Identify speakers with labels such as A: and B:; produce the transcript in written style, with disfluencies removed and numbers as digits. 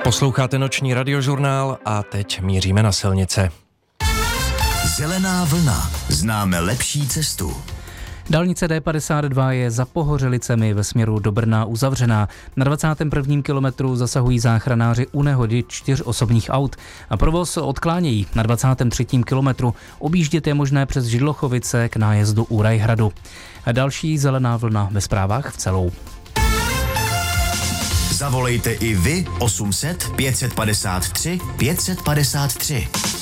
A: Posloucháte noční radiožurnál a teď míříme na silnice.
B: Zelená vlna. Známe lepší cestu.
C: Dálnice D52 je za Pohořelicemi ve směru do Brna uzavřená. Na 21. kilometru zasahují záchranáři u nehody 4 osobních aut a provoz odklánějí. Na 23. kilometru objíždět je možné přes Židlochovice k nájezdu u Rajhradu. A další zelená vlna ve zprávách v celou.
B: Zavolejte i vy 800 553 553.